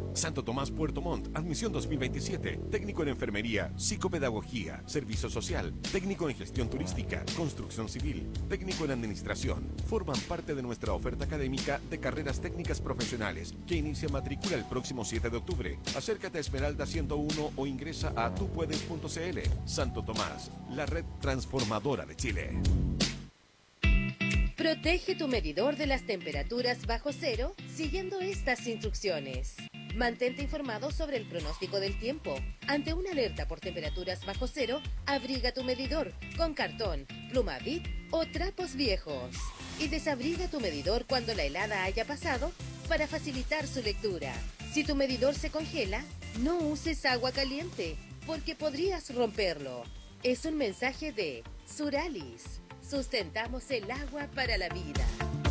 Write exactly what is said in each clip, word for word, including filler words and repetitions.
Santo Tomás Puerto Montt, admisión dos mil veintisiete. Técnico en enfermería, psicopedagogía, servicio social, técnico en gestión turística, construcción civil, técnico en administración. Forman parte de nuestra oferta académica de carreras técnicas profesionales que inicia matrícula el próximo siete de octubre. Acércate a Esmeralda ciento uno o ingresa a tupuedes punto cl. Santo Tomás, la red transformadora de Chile. Protege tu medidor de las temperaturas bajo cero siguiendo estas instrucciones. Mantente informado sobre el pronóstico del tiempo. Ante una alerta por temperaturas bajo cero, abriga tu medidor con cartón, pluma Bic o trapos viejos. Y desabriga tu medidor cuando la helada haya pasado para facilitar su lectura. Si tu medidor se congela, no uses agua caliente porque podrías romperlo. Es un mensaje de Suralis. Sustentamos el agua para la vida.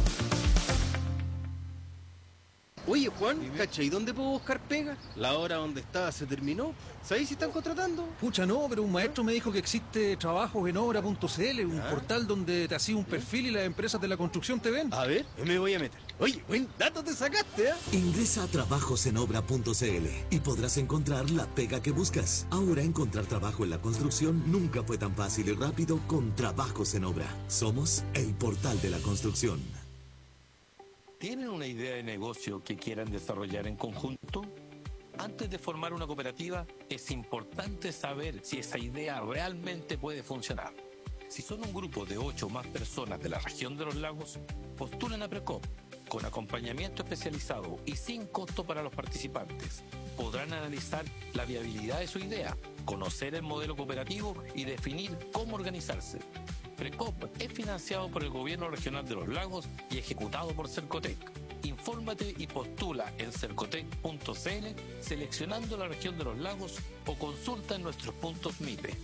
Oye, Juan, ¿cachai? ¿Dónde puedo buscar pega? La hora donde estaba se terminó. ¿Sabéis si están contratando? Pucha, no, pero un maestro me dijo que existe trabajos en obra punto cl, un ¿Ah? portal donde te hacía un perfil y las empresas de la construcción te ven. A ver, me voy a meter. Oye, buen dato te sacaste, ¿eh? Ingresa a trabajos en obra punto cl y podrás encontrar la pega que buscas. Ahora encontrar trabajo en la construcción nunca fue tan fácil y rápido con Trabajos en Obra. Somos el portal de la construcción. ¿Tienen una idea de negocio que quieran desarrollar en conjunto? Antes de formar una cooperativa, es importante saber si esa idea realmente puede funcionar. Si son un grupo de ocho o más personas de la región de los lagos, postulen a Precop, con acompañamiento especializado y sin costo para los participantes. Podrán analizar la viabilidad de su idea, conocer el modelo cooperativo y definir cómo organizarse. Precop es financiado por el Gobierno Regional de los Lagos y ejecutado por Cercotec. Infórmate y postula en cercotec punto cl seleccionando la región de los lagos o consulta en nuestros puntos M I P E.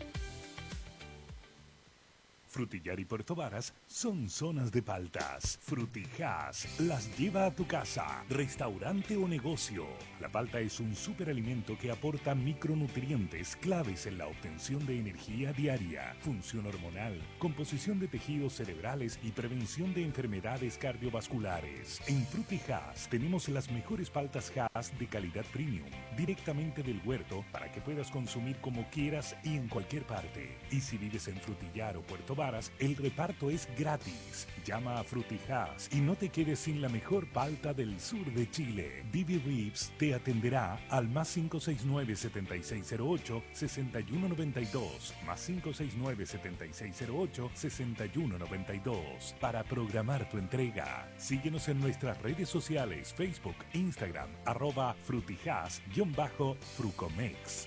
Frutillar y Puerto Varas son zonas de paltas. Frutijas las lleva a tu casa, restaurante o negocio. La palta es un superalimento que aporta micronutrientes claves en la obtención de energía diaria, función hormonal, composición de tejidos cerebrales y prevención de enfermedades cardiovasculares. En Frutijas tenemos las mejores paltas Hass de calidad premium, directamente del huerto para que puedas consumir como quieras y en cualquier parte. Y si vives en Frutillar o Puerto Varas, el reparto es gratis. Llama a Frutijas y no te quedes sin la mejor palta del sur de Chile. Bibi Ribs te atenderá al más cinco seis nueve, siete seis cero ocho, seis uno nueve dos, más cinco seis nueve, siete seis cero ocho, seis uno nueve dos para programar tu entrega. Síguenos en nuestras redes sociales, Facebook, Instagram, arroba frutijas-frucomex.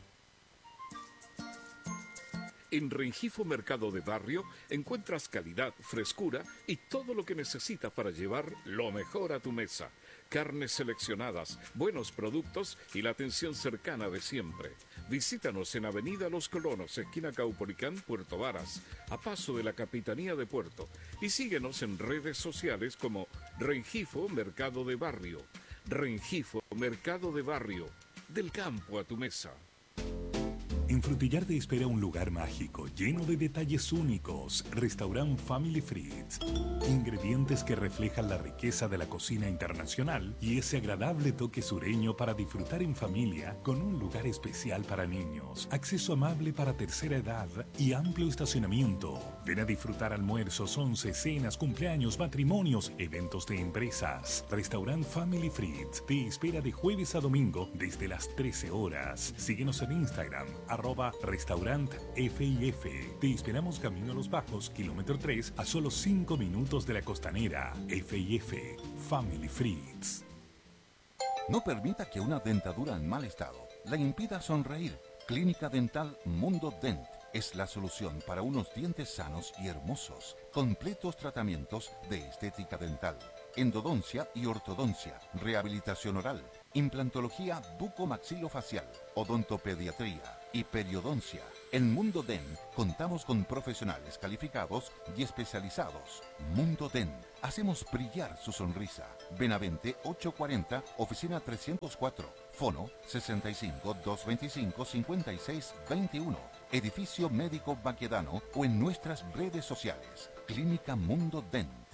En Rengifo Mercado de Barrio encuentras calidad, frescura y todo lo que necesitas para llevar lo mejor a tu mesa. Carnes seleccionadas, buenos productos y la atención cercana de siempre. Visítanos en Avenida Los Colonos, esquina Caupolicán, Puerto Varas, a paso de la Capitanía de Puerto. Y síguenos en redes sociales como Rengifo Mercado de Barrio. Rengifo Mercado de Barrio, del campo a tu mesa. En Frutillar te espera un lugar mágico, lleno de detalles únicos. Restaurant Family Fritz. Ingredientes que reflejan la riqueza de la cocina internacional y ese agradable toque sureño para disfrutar en familia con un lugar especial para niños. Acceso amable para tercera edad y amplio estacionamiento. Ven a disfrutar almuerzos, once, cenas, cumpleaños, matrimonios, eventos de empresas. Restaurant Family Fritz te espera de jueves a domingo desde las trece horas. Síguenos en Instagram, arroba restaurant F I F. Te esperamos camino a Los Bajos, kilómetro tres, a solo cinco minutos de la costanera. F I F, Family Fritz. No permita que una dentadura en mal estado le impida sonreír. Clínica Dental Mundo Dent es la solución para unos dientes sanos y hermosos. Completos tratamientos de estética dental, endodoncia y ortodoncia, rehabilitación oral, implantología bucomaxilofacial, odontopediatría y periodoncia. En Mundo Dent contamos con profesionales calificados y especializados. Mundo Dent, hacemos brillar su sonrisa. Benavente ochocientos cuarenta, oficina trescientos cuatro, fono sesenta y cinco, doscientos veinticinco, cincuenta y seis veintiuno, edificio médico Baquedano o en nuestras redes sociales. Clínica Mundo Dent.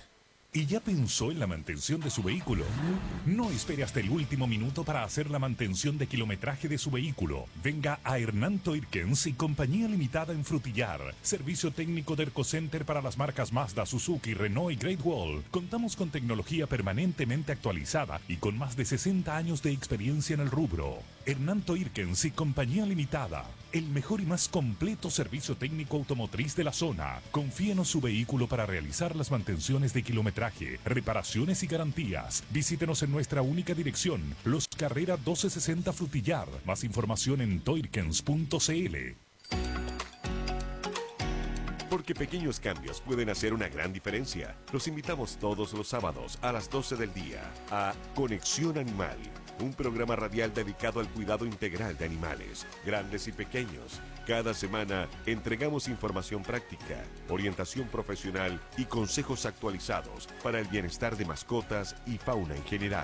¿Y ya pensó en la mantención de su vehículo? No espere hasta el último minuto para hacer la mantención de kilometraje de su vehículo. Venga a Hernán Toirkens y Compañía Limitada en Frutillar. Servicio técnico de Ercocenter para las marcas Mazda, Suzuki, Renault y Great Wall. Contamos con tecnología permanentemente actualizada y con más de sesenta años de experiencia en el rubro. Hernán Toirkens y Compañía Limitada. El mejor y más completo servicio técnico automotriz de la zona. Confíenos su vehículo para realizar las mantenciones de kilometraje, reparaciones y garantías. Visítenos en nuestra única dirección, Los Carrera doce sesenta Frutillar. Más información en toirkens punto c l. Porque pequeños cambios pueden hacer una gran diferencia. Los invitamos todos los sábados a las doce del día a Conexión Animal, un programa radial dedicado al cuidado integral de animales, grandes y pequeños. Cada semana entregamos información práctica, orientación profesional y consejos actualizados para el bienestar de mascotas y fauna en general.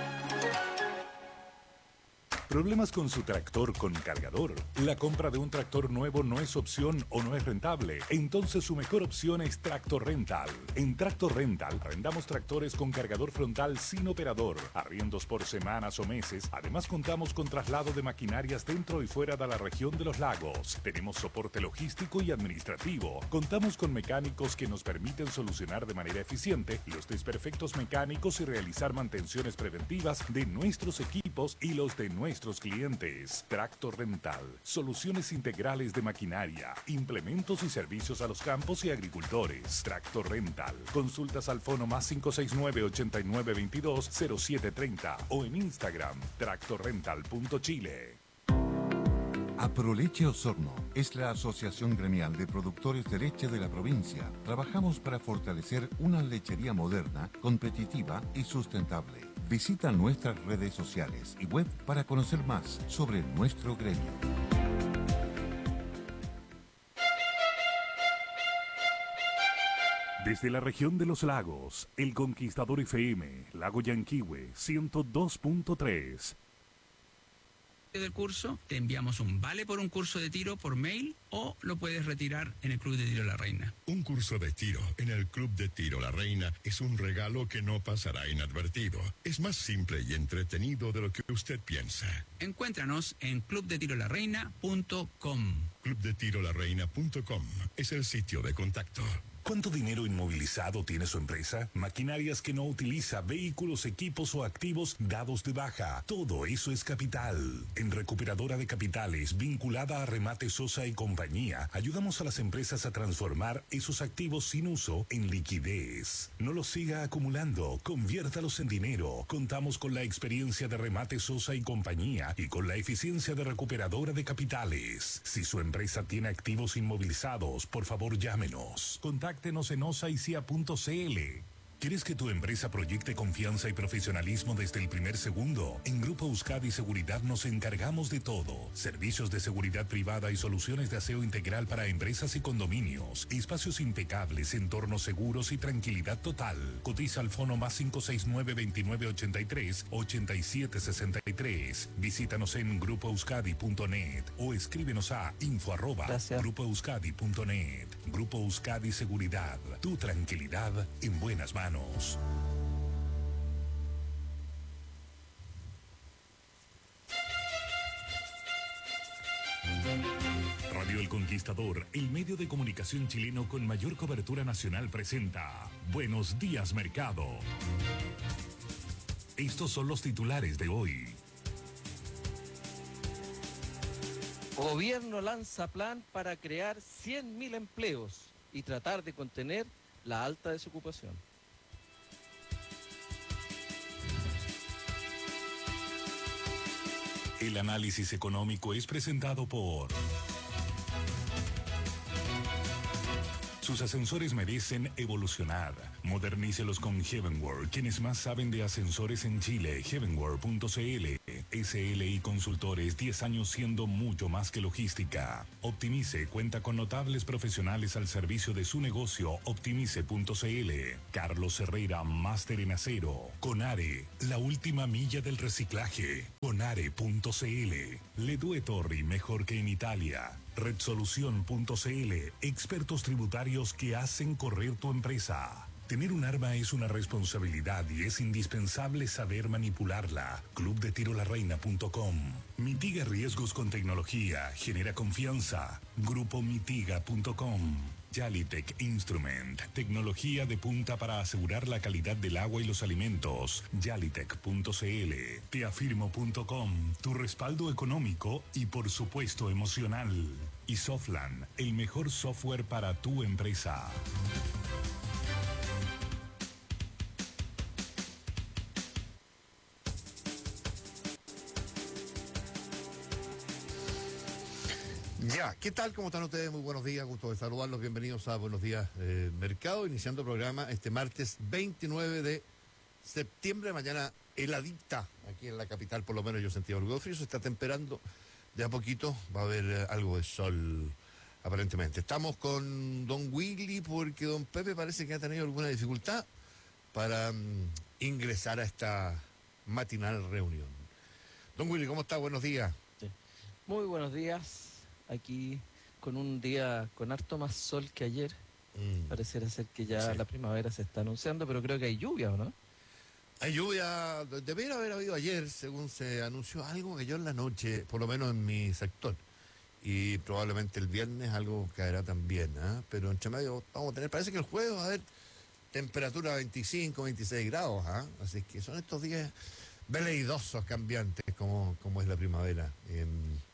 ¿Problemas con su tractor con cargador? ¿La compra de un tractor nuevo no es opción o no es rentable? Entonces su mejor opción es Tractor Rental. En Tractor Rental arrendamos tractores con cargador frontal sin operador, arriendos por semanas o meses. Además contamos con traslado de maquinarias dentro y fuera de la región de los lagos. Tenemos soporte logístico y administrativo. Contamos con mecánicos que nos permiten solucionar de manera eficiente los desperfectos mecánicos y realizar mantenciones preventivas de nuestros equipos y los de nuestros clientes. Tractor Rental, soluciones integrales de maquinaria, implementos y servicios a los campos y agricultores. Tractor Rental, consultas al fono más cinco seis nueve, ochenta y nueve veintidós, cero siete treinta o en Instagram, tractor rental punto chile. Aproleche Osorno es la asociación gremial de productores de leche de la provincia. Trabajamos para fortalecer una lechería moderna, competitiva y sustentable. Visita nuestras redes sociales y web para conocer más sobre nuestro gremio. Desde la región de los lagos, El Conquistador F M, Lago Yanquihue, ciento dos punto tres. Del curso, te enviamos un vale por un curso de tiro por mail o lo puedes retirar en el Club de Tiro La Reina. Un curso de tiro en el Club de Tiro La Reina es un regalo que no pasará inadvertido. Es más simple y entretenido de lo que usted piensa. Encuéntranos en club de tiro la reina punto com. club de tiro la reina punto com es el sitio de contacto. ¿Cuánto dinero inmovilizado tiene su empresa? Maquinarias que no utiliza, vehículos, equipos o activos dados de baja. Todo eso es capital. En Recuperadora de Capitales, vinculada a Remate Sosa y Compañía, ayudamos a las empresas a transformar esos activos sin uso en liquidez. No los siga acumulando, conviértalos en dinero. Contamos con la experiencia de Remate Sosa y Compañía y con la eficiencia de Recuperadora de Capitales. Si su empresa tiene activos inmovilizados, por favor llámenos. Contáctenos en osaicia punto c l. ¿Quieres que tu empresa proyecte confianza y profesionalismo desde el primer segundo? En Grupo Euskadi Seguridad nos encargamos de todo. Servicios de seguridad privada y soluciones de aseo integral para empresas y condominios. Espacios impecables, entornos seguros y tranquilidad total. Cotiza al fono más cinco seis nueve, veintinueve ochenta y tres, ochenta y siete sesenta y tres. Visítanos en grupo euskadi punto net o escríbenos a info arroba grupo euskadi punto net. Grupo Euskadi Seguridad. Tu tranquilidad en buenas manos. Radio El Conquistador, el medio de comunicación chileno con mayor cobertura nacional, presenta Buenos Días Mercado. Estos son los titulares de hoy. Gobierno lanza plan para crear cien mil empleos y tratar de contener la alta desocupación. El análisis económico es presentado por... Sus ascensores merecen evolucionar. Modernícelos con Heavenworld, quienes más saben de ascensores en Chile. heavenworld punto c l. S L I Consultores, diez años siendo mucho más que logística. Optimice cuenta con notables profesionales al servicio de su negocio. optimice punto c l. Carlos Herrera, máster en acero. Conare, la última milla del reciclaje. conare punto c l. Ledue Torri, mejor que en Italia. redsolución punto c l, expertos tributarios que hacen correr tu empresa. Tener un arma es una responsabilidad y es indispensable saber manipularla. club de tiro la reina punto com. Mitiga riesgos con tecnología, genera confianza. grupo mitiga punto com. Yalitech Instrument, tecnología de punta para asegurar la calidad del agua y los alimentos. Yalitech punto cl. Teafirmo punto com, tu respaldo económico y por supuesto emocional. Y Softland, el mejor software para tu empresa. Ya, ¿qué tal? ¿Cómo están ustedes? Muy buenos días, gusto de saludarlos. Bienvenidos a Buenos Días eh, Mercado, iniciando el programa este martes veintinueve de septiembre. Mañana heladita aquí en la capital, por lo menos yo sentí algo de frío, se está temperando de a poquito, va a haber eh, algo de sol aparentemente. Estamos con don Willy porque don Pepe parece que ha tenido alguna dificultad para um, ingresar a esta matinal reunión. Don Willy, ¿cómo está? Buenos días. Sí. Muy buenos días. Aquí con un día con harto más sol que ayer. Mm. Pareciera ser que ya sí. La primavera se está anunciando, pero creo que hay lluvia, ¿o no? Hay lluvia, debería haber habido ayer, según se anunció, algo cayó en la noche, por lo menos en mi sector. Y probablemente el viernes algo caerá también, ¿eh? Pero entre medio vamos a tener, parece que el jueves va a haber temperatura veinticinco, veintiséis grados, ¿eh? Así que son estos días veleidosos, cambiantes, como, como es la primavera. Eh,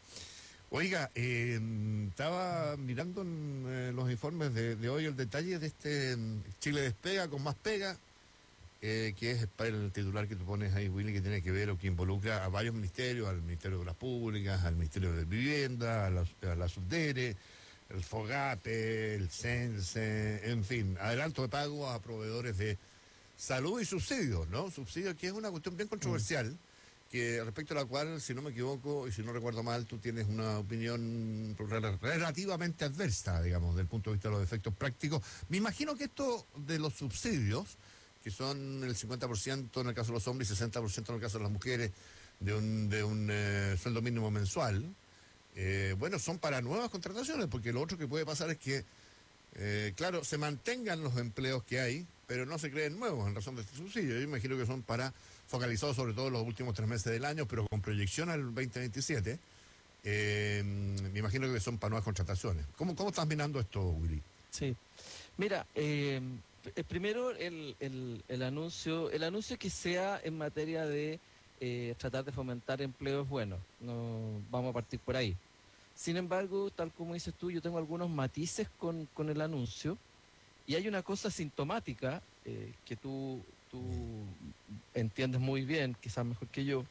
Oiga, eh, estaba mirando en eh, los informes de, de hoy el detalle de este um, Chile Despega con más pega, eh, que es el titular que tú pones ahí, Willy, que tiene que ver o que involucra a varios ministerios, al Ministerio de Obras Públicas, al Ministerio de Vivienda, a la, a la Subdere, el FOGAPE, el CENSE, en fin, adelanto de pago a proveedores de salud y subsidios, ¿no? Subsidios que es una cuestión bien controversial. Mm. Que respecto a la cual, si no me equivoco y si no recuerdo mal, tú tienes una opinión relativamente adversa, digamos, desde el punto de vista de los efectos prácticos. Me imagino que esto de los subsidios, que son el cincuenta por ciento en el caso de los hombres y sesenta por ciento en el caso de las mujeres, de un, de un eh, sueldo mínimo mensual, eh, bueno, son para nuevas contrataciones, porque lo otro que puede pasar es que, eh, claro, se mantengan los empleos que hay, pero no se creen nuevos en razón de este subsidio. Yo imagino que son para focalizados sobre todo en los últimos tres meses del año, pero con proyección al veinte veintisiete, eh, me imagino que son para nuevas contrataciones. ¿Cómo, cómo estás mirando esto, Willy? Sí, mira, eh, primero el, el, el anuncio, el anuncio que sea en materia de eh, tratar de fomentar empleos buenos, no vamos a partir por ahí. Sin embargo, tal como dices tú, yo tengo algunos matices con, con el anuncio, y hay una cosa sintomática eh, que tú... tú entiendes muy bien, quizás mejor que yo,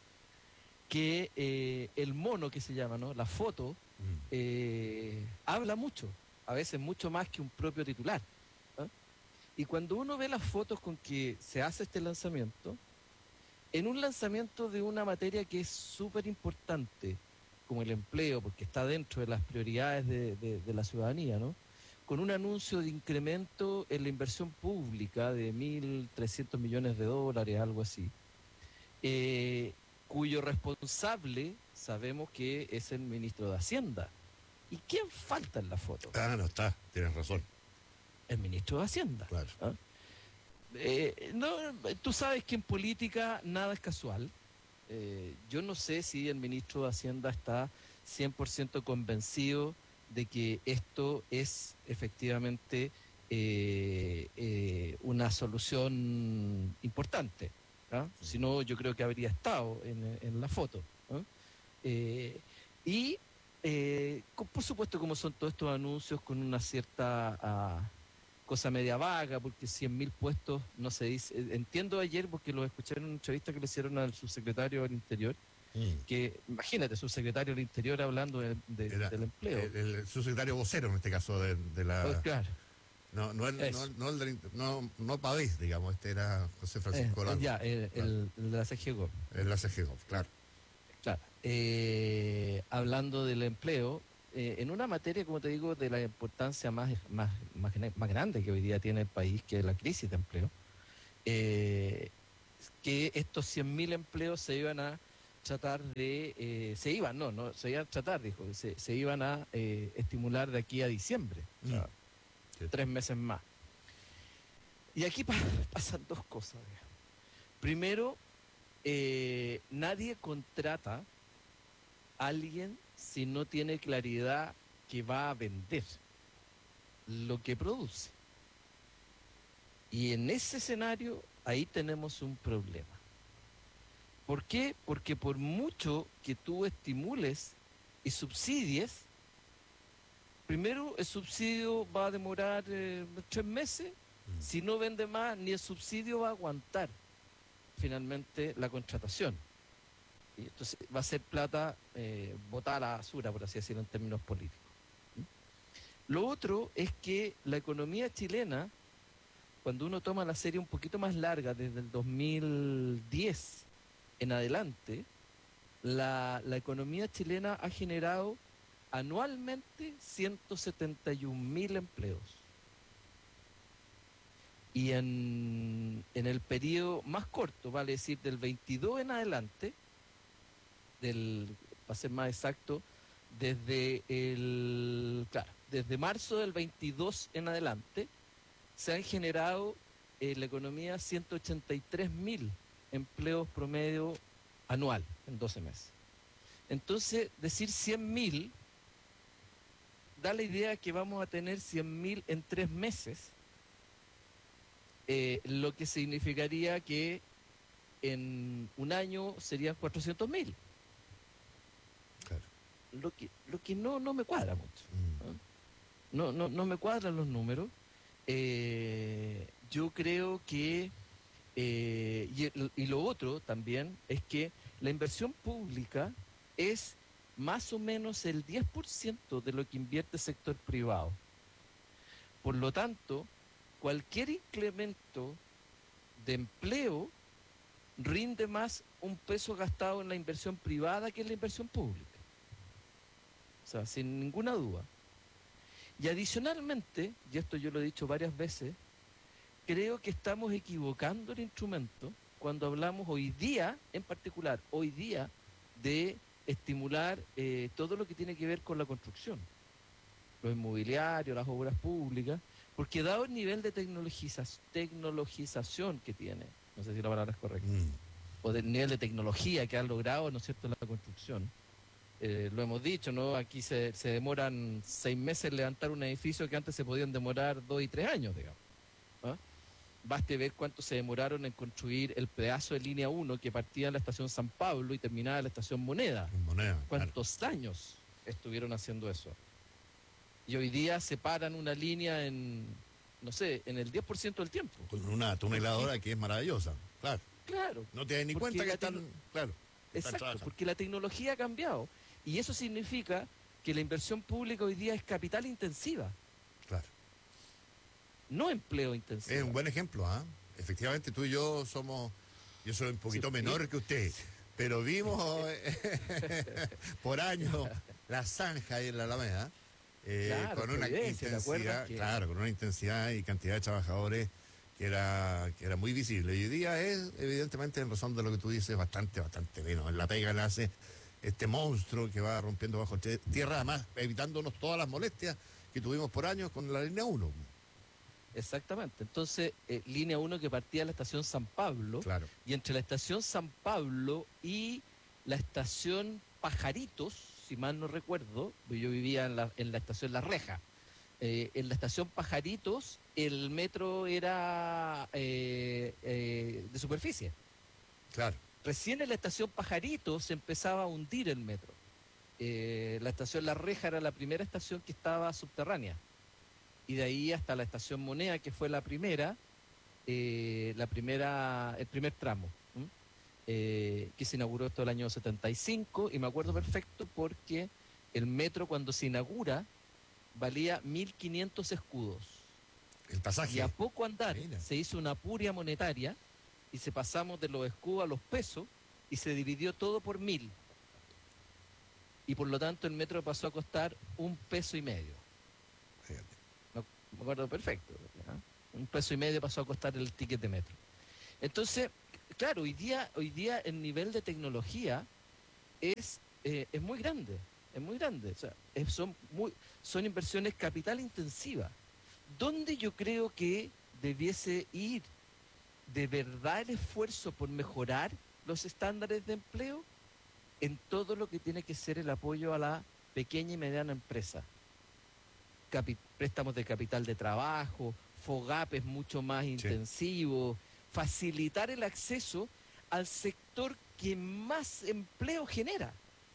que eh, el mono que se llama, ¿no? La foto, eh, habla mucho, a veces mucho más que un propio titular, ¿no? Y cuando uno ve las fotos con que se hace este lanzamiento, en un lanzamiento de una materia que es súper importante, como el empleo, porque está dentro de las prioridades de, de, de la ciudadanía, ¿no? Con un anuncio de incremento en la inversión pública de mil trescientos millones de dólares, algo así, eh, cuyo responsable sabemos que es el ministro de Hacienda. ¿Y quién falta en la foto? Ah, no está, tienes razón. El ministro de Hacienda. Claro. ¿Ah? Eh, no, tú sabes que en política nada es casual. Eh, yo no sé si el ministro de Hacienda está cien por ciento convencido de que esto es efectivamente eh, eh, una solución importante, ¿no? Sí. Si no, yo creo que habría estado en, en la foto, ¿no? Eh, y eh, con, por supuesto, como son todos estos anuncios con una cierta uh, cosa media vaga, porque cien mil puestos no se dice. Entiendo ayer, porque lo escuché en una entrevista que le hicieron al subsecretario del Interior, que imagínate, subsecretario del Interior hablando de, de, Era, del empleo. El, el subsecretario vocero en este caso de, de la... Pues claro. No, no, el, no, no, el del, no, no Pavés, digamos, este era José Francisco eh, Lago. Ya, el, claro. el, el de la C G Gov. El de la C G Gov, claro. Claro. Eh, hablando del empleo, eh, en una materia, como te digo, de la importancia más, más, más, más grande que hoy día tiene el país, que es la crisis de empleo, eh, que estos cien mil empleos se iban a tratar de, eh, se iban, no, no, se iban a tratar, dijo, se, se iban a eh, estimular de aquí a diciembre, mm. o sea, sí. tres meses más. Y aquí pa- pasan dos cosas. Primero, eh, nadie contrata a alguien si no tiene claridad que va a vender lo que produce. Y en ese escenario, ahí tenemos un problema. ¿Por qué? Porque por mucho que tú estimules y subsidies, primero el subsidio va a demorar eh, tres meses, si no vende más, ni el subsidio va a aguantar finalmente la contratación. Y entonces va a ser plata eh, botada a la basura, por así decirlo, en términos políticos. ¿Mm? Lo otro es que la economía chilena, cuando uno toma la serie un poquito más larga, desde el dos mil diez en adelante, la, la economía chilena ha generado anualmente ciento setenta y un mil empleos. Y en, en el periodo más corto, vale decir, del veintidós en adelante, del, para ser más exacto, desde el, claro, desde marzo del veintidós en adelante, se han generado en la economía ciento ochenta y tres mil empleos promedio anual en doce meses. Entonces, decir cien mil da la idea que vamos a tener cien mil en tres meses, eh, lo que significaría que en un año serían cuatrocientos mil. Claro. Lo que, lo que no, no me cuadra mucho. Mm. ¿no? No, no, no me cuadran los números. Eh, yo creo que, eh, y, y lo otro también, es que la inversión pública es más o menos el diez por ciento de lo que invierte el sector privado. Por lo tanto, cualquier incremento de empleo rinde más un peso gastado en la inversión privada que en la inversión pública. O sea, sin ninguna duda. Y adicionalmente, y esto yo lo he dicho varias veces, creo que estamos equivocando el instrumento cuando hablamos hoy día, en particular, hoy día, de estimular eh, todo lo que tiene que ver con la construcción, los inmobiliarios, las obras públicas, porque dado el nivel de tecnologiza, tecnologización que tiene, no sé si la palabra es correcta, Mm. o del nivel de tecnología que han logrado, ¿no es cierto?, la construcción. Eh, lo hemos dicho, ¿no? Aquí se, se demoran seis meses en levantar un edificio que antes se podían demorar dos y tres años, digamos. ¿Ah? Baste ver cuánto se demoraron en construir el pedazo de línea uno que partía en la estación San Pablo y terminaba en la estación Moneda. Moneda, ¿Cuántos claro. años estuvieron haciendo eso? Y hoy día separan una línea en, no sé, en el diez por ciento del tiempo. Con una tuneladora que es maravillosa, claro. Claro. No te das ni Porque cuenta que la están, tecno- claro. que están Exacto, trabajando. porque la tecnología ha cambiado. Y eso significa que la inversión pública hoy día es capital intensiva. Claro. No empleo intensivo. Es un buen ejemplo, ¿ah? Efectivamente, tú y yo somos, yo soy un poquito Sí. menor que usted, pero vimos por años la zanja ahí en la Alameda, eh, Claro, con una Providencia, ¿te acuerdas intensidad, que- claro, con una intensidad y cantidad de trabajadores que era, que era muy visible. Y hoy día es, evidentemente, en razón de lo que tú dices, bastante, bastante menos. En la pega le hace este monstruo que va rompiendo bajo te- tierra, además evitándonos todas las molestias que tuvimos por años con la línea uno. Exactamente. Entonces, eh, línea uno que partía de la estación San Pablo, Claro. y entre la estación San Pablo y la estación Pajaritos, si mal no recuerdo, pues yo vivía en la, en la estación La Reja. Eh, en la estación Pajaritos, el metro era eh, eh, de superficie. Claro. Recién en la estación Pajaritos se empezaba a hundir el metro. Eh, la estación La Reja era la primera estación que estaba subterránea. Y de ahí hasta la estación Moneda, que fue la primera, eh, la primera, el primer tramo, ¿m? eh, que se inauguró esto el año setenta y cinco, y me acuerdo perfecto porque el metro cuando se inaugura valía mil quinientos escudos. El pasaje. Y a poco andar Mira. se hizo una apuria monetaria y se pasamos de los escudos a los pesos y se dividió todo por mil. Y por lo tanto el metro pasó a costar un peso y medio. Fíjate. No, me acuerdo perfecto. ¿Ah? Un peso y medio pasó a costar el ticket de metro. Entonces, claro, hoy día, hoy día el nivel de tecnología es, eh, es muy grande. Es muy grande. O sea, es- son, muy, son inversiones capital intensivas. Donde yo creo que debiese ir de verdad el esfuerzo por mejorar los estándares de empleo en todo lo que tiene que ser el apoyo a la pequeña y mediana empresa. Capi- préstamos de capital de trabajo, FOGAPes mucho más Sí. intensivos, facilitar el acceso al sector que más empleo genera,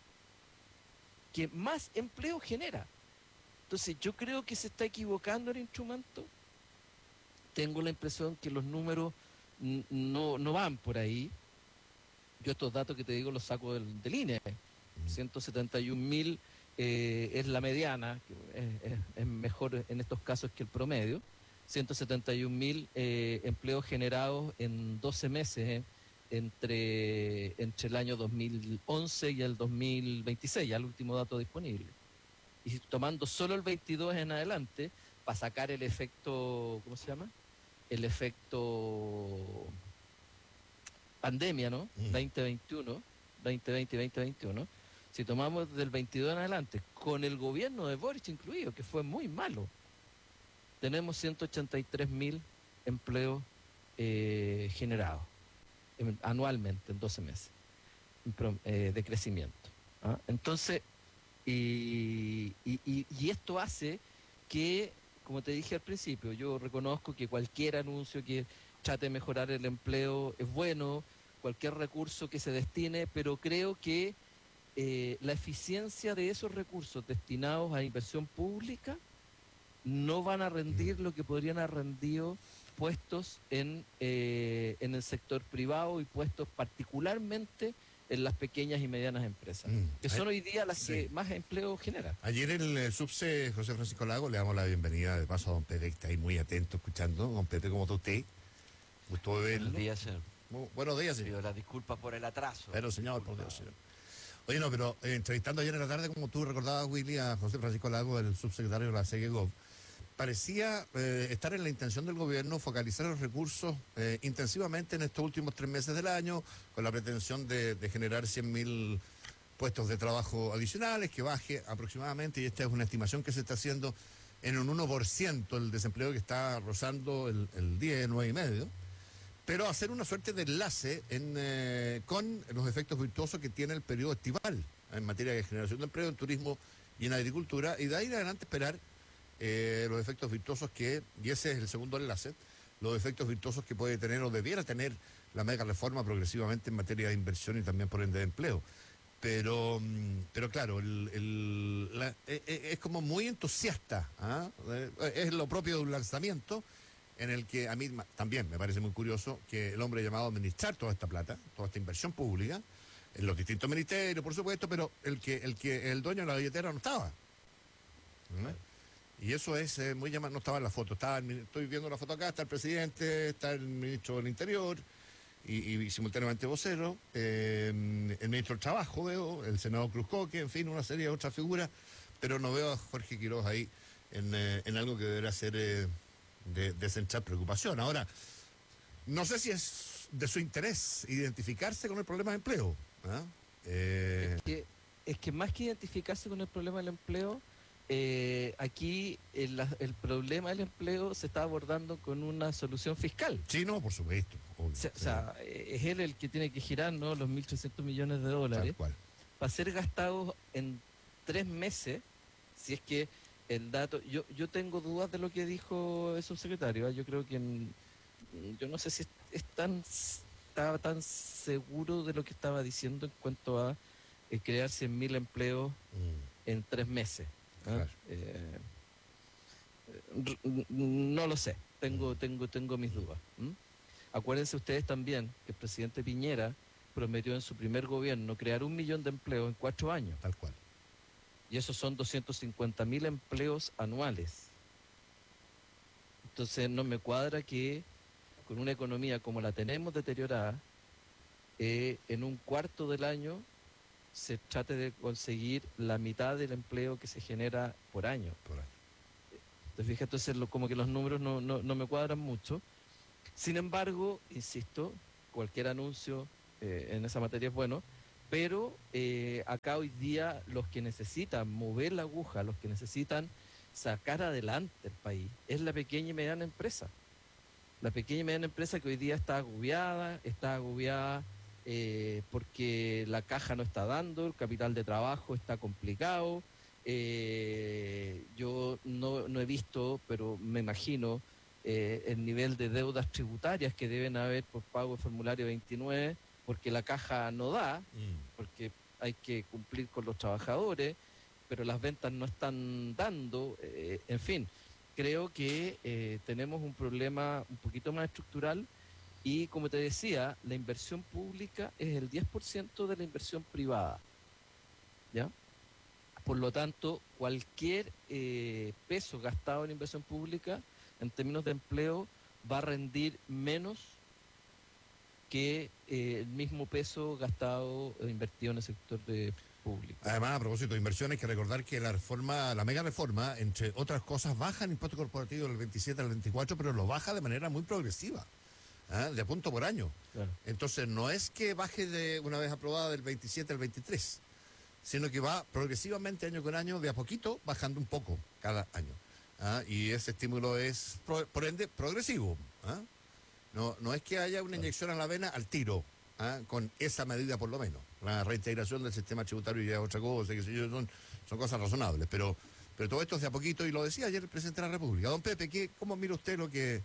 que más empleo genera. Entonces yo creo que se está equivocando el instrumento. Tengo la impresión que los números n- no, no van por ahí. Yo estos datos que te digo los saco del, del I N E. ciento setenta y un mil eh, es la mediana, que es, es- es mejor en estos casos que el promedio. ciento setenta y un mil eh, empleos generados en doce meses, eh, entre, entre el año dos mil once y el dos mil veintiséis, ya el último dato disponible. Y tomando solo el veintidós en adelante, para sacar el efecto, ¿cómo se llama? El efecto pandemia, ¿no? Mm. veinte veintiuno, veinte veinte y veinte veintiuno. Si tomamos del veintidós en adelante, con el gobierno de Boric incluido, que fue muy malo, tenemos ciento ochenta y tres mil empleos eh, generados en- anualmente en doce meses en prom- eh, de crecimiento. ¿Ah? Entonces, y, y- y- y esto hace que, como te dije al principio, yo reconozco que cualquier anuncio que trate de mejorar el empleo es bueno, cualquier recurso que se destine, pero creo que eh, la eficiencia de esos recursos destinados a inversión pública no van a rendir lo que podrían haber rendido puestos en, eh, en el sector privado y puestos particularmente en las pequeñas y medianas empresas, Mm. que son Ay, hoy día las sí. que más empleo generan. Ayer el, eh, subse José Francisco Lago, le damos la bienvenida de paso a don Pepe, que está ahí muy atento escuchando. Don Pepe, ¿cómo está usted? Gusto de verlo. Buenos días, señor. Mu- buenos días, señor. Pido las disculpas por el atraso. Pero, señor, por Dios, señor. Oye, no, pero eh, entrevistando ayer en la tarde, como tú recordabas, Willy, a José Francisco Lago, el subsecretario de la SEGEGOV, parecía eh, estar en la intención del gobierno focalizar los recursos eh, intensivamente en estos últimos tres meses del año, con la pretensión de, de generar cien mil puestos de trabajo adicionales, que baje aproximadamente, y esta es una estimación que se está haciendo, en un uno por ciento el desempleo que está rozando el, el diez, nueve y medio, pero hacer una suerte de enlace en, eh, con los efectos virtuosos que tiene el periodo estival en materia de generación de empleo, en turismo y en agricultura, y de ahí en adelante esperar eh, los efectos virtuosos que, y ese es el segundo enlace, los efectos virtuosos que puede tener o debiera tener la mega reforma progresivamente en materia de inversión y también por ende de empleo. Pero, mm, pero claro, el, el- la- e- e- es como muy entusiasta, ¿ah? Eh, es lo propio de un lanzamiento en el que a mí ma- también me parece muy curioso que el hombre llamado a administrar toda esta plata, toda esta inversión pública, en los distintos ministerios, por supuesto, pero el que el que el dueño de la billetera no estaba. ¿Mm? Y eso es eh, muy llamativo, no estaba en la foto, estaba el mini- estoy viendo la foto acá, está el presidente, está el ministro del Interior y, y simultáneamente vocero, eh, el ministro del Trabajo veo, el senador Cruzcoque, en fin, una serie de otras figuras, pero no veo a Jorge Quiroz ahí en, eh, en algo que deberá ser eh, de, de central preocupación. Ahora, no sé si es de su interés identificarse con el problema de empleo. ¿Ah? Eh, Es que, es que más que identificarse con el problema del empleo, eh, aquí el, la- el problema del empleo se está abordando con una solución fiscal. Sí, no, por supuesto. O sea, o sea, eh, es él el que tiene que girar, ¿no?, los mil trescientos millones de dólares Tal cual. para ser gastados en tres meses, si es que el dato... Yo, yo tengo dudas de lo que dijo el subsecretario, ¿eh? Yo creo que... en- yo no sé si es, es tan, estaba tan seguro de lo que estaba diciendo en cuanto a eh, crear cien mil empleos en tres meses. ¿Ah? Claro. Eh, r- n- no lo sé, tengo, tengo, tengo mis dudas. ¿m? Acuérdense ustedes también que el presidente Piñera prometió en su primer gobierno crear un millón de empleos en cuatro años. Tal cual. Y esos son doscientos cincuenta mil empleos anuales. Entonces no me cuadra que con una economía como la tenemos deteriorada, eh, en un cuarto del año se trate de conseguir la mitad del empleo que se genera por año. Por año. ¿Te fijas? Entonces lo- como que los números no, no, no me cuadran mucho. Sin embargo, insisto, cualquier anuncio eh, en esa materia es bueno, pero eh, acá hoy día los que necesitan mover la aguja, los que necesitan sacar adelante el país, es la pequeña y mediana empresa. La pequeña y mediana empresa que hoy día está agobiada, está agobiada eh, porque la caja no está dando, el capital de trabajo está complicado. Eh, yo no, no he visto, pero me imagino eh, el nivel de deudas tributarias que deben haber por pago de formulario veintinueve, porque la caja no da, Mm. porque hay que cumplir con los trabajadores, pero las ventas no están dando, eh, en fin, creo que eh, tenemos un problema un poquito más estructural y, como te decía, la inversión pública es el diez por ciento de la inversión privada, ¿ya? Por lo tanto, cualquier eh, peso gastado en inversión pública, en términos de empleo, va a rendir menos que eh, el mismo peso gastado e invertido en el sector de público. Además, a propósito de inversión, hay que recordar que la reforma, la mega reforma, entre otras cosas, baja el impuesto corporativo del veintisiete al veinticuatro, pero lo baja de manera muy progresiva, ¿ah? De a punto por año. Claro. Entonces, no es que baje de una vez aprobada del veintisiete al veintitrés, sino que va progresivamente año con año, de a poquito, bajando un poco cada año. ¿Ah? Y ese estímulo es, por, por ende, progresivo. ¿Ah? No, no es que haya una inyección a la vena al tiro, ¿ah? Con esa medida por lo menos. La reintegración del sistema tributario ya es otra cosa, que sé yo, son, son cosas razonables, pero, pero todo esto es de a poquito, y lo decía ayer el presidente de la República. Don Pepe, ¿qué, ¿cómo mira usted lo que,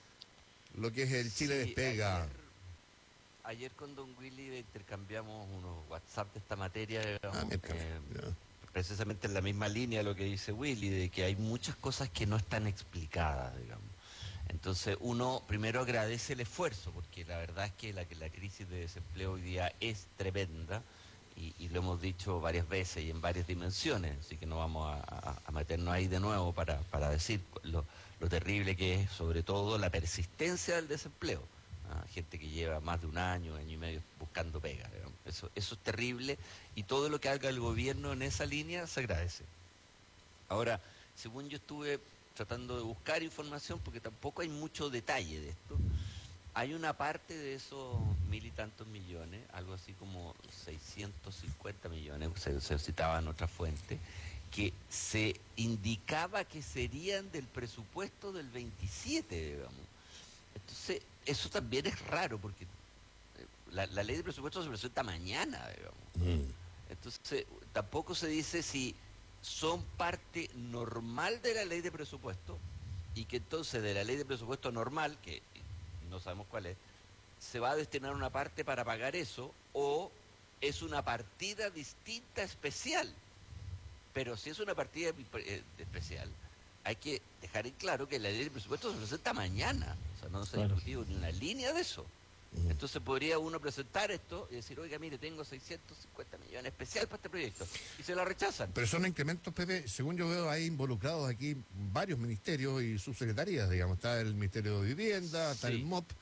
lo que es el Chile Sí, Despega? Ayer, ayer con don Willy intercambiamos unos WhatsApp de esta materia, digamos, Ah, mira, eh, ya. precisamente en la misma línea de lo que dice Willy, de que hay muchas cosas que no están explicadas, digamos. Entonces uno primero agradece el esfuerzo, porque la verdad es que la, que la crisis de desempleo hoy día es tremenda, y, y lo hemos dicho varias veces y en varias dimensiones, así que no vamos a, a, a meternos ahí de nuevo para, para decir lo, lo terrible que es, sobre todo la persistencia del desempleo. ¿Ah? Gente que lleva más de un año, año y medio buscando pega, digamos. Eso, eso es terrible, y todo lo que haga el gobierno en esa línea se agradece. Ahora, según yo estuve tratando de buscar información, porque tampoco hay mucho detalle de esto, hay una parte de esos mil y tantos millones, algo así como seiscientos cincuenta millones, se, se citaba en otra fuente, que se indicaba que serían del presupuesto del veintisiete, digamos. Entonces, eso también es raro, porque la, la ley de presupuesto se presenta mañana, digamos. Mm. Entonces, tampoco se dice si son parte normal de la ley de presupuesto, y que entonces de la ley de presupuesto normal, que no sabemos cuál es, se va a destinar una parte para pagar eso, o es una partida distinta especial. Pero si es una partida eh, especial, hay que dejar en claro que la ley de presupuesto se presenta mañana, o sea, no se ha Claro. discutido ni una línea de eso. Entonces podría uno presentar esto y decir, oiga, mire, tengo seiscientos cincuenta millones especial para este proyecto, y se lo rechazan. Pero son incrementos, Pepe, según yo veo, hay involucrados aquí varios ministerios y subsecretarías, digamos. Está el Ministerio de Vivienda, está Sí. el M O P,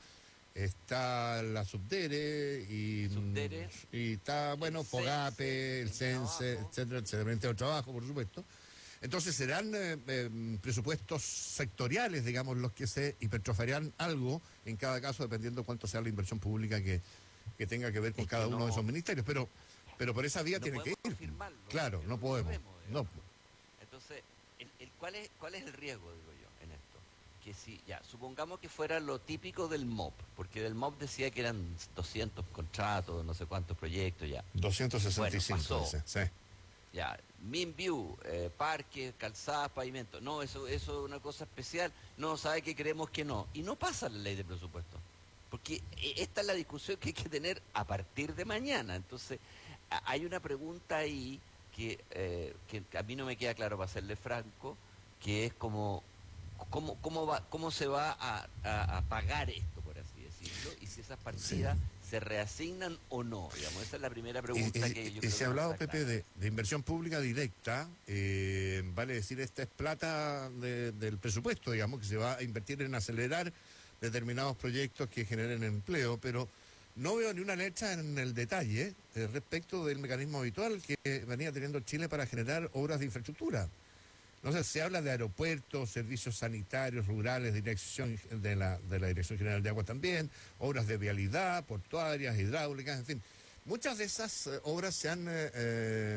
está la Subdere, y, Subdere, y está, bueno, el FOGAPE, el CENSE, etcétera, etcétera, el Ministerio de Trabajo, por supuesto. Entonces serán eh, eh, presupuestos sectoriales, digamos, los que se hipertrofiarán algo en cada caso, dependiendo cuánto sea la inversión pública que, que tenga que ver con Es que cada uno no- de esos ministerios. Pero, pero por esa vía no tiene que podemos ir. confirmarlo, Claro, porque no lo podemos. sabemos, No. digamos. Entonces, el, el, ¿cuál, es, ¿cuál es el riesgo, digo yo, en esto? Que si, ya, supongamos que fuera lo típico del M O P, porque del M O P decía que eran doscientos contratos, no sé cuántos proyectos, ya. doscientos sesenta y cinco, Bueno, pasó. dice, sí. Ya, Minview, eh, parques, calzadas, pavimento. No, eso, eso es una cosa especial. No, ¿sabe qué? Creemos que no. Y no pasa la ley de presupuesto. Porque eh, esta es la discusión que hay que tener a partir de mañana. Entonces, a- hay una pregunta ahí que, eh, que a mí no me queda claro, para serle franco, que es como, ¿cómo, cómo, va, cómo se va a, a- a pagar esto, por así decirlo? Y si esas partidas se reasignan o no, digamos. Esa es la primera pregunta Y, y- que yo y creo se que ha no hablado, está Pepe, de, de inversión pública directa, eh, vale decir, esta es plata de- del presupuesto, digamos, que se va a invertir en acelerar determinados proyectos que generen empleo, pero no veo ni una letra en el detalle eh, respecto del mecanismo habitual que venía teniendo Chile para generar obras de infraestructura. No sé, se habla de aeropuertos, servicios sanitarios, rurales, dirección de la, de la Dirección General de Agua también, obras de vialidad, portuarias, hidráulicas, en fin. Muchas de esas eh, obras se han eh, eh,